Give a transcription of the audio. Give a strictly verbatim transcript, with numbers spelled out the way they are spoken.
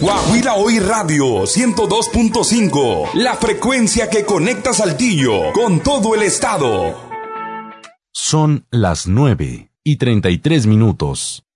Guaguila Hoy Radio ciento dos punto cinco, la frecuencia que conecta Saltillo con todo el estado. Son las nueve y treinta y tres minutos.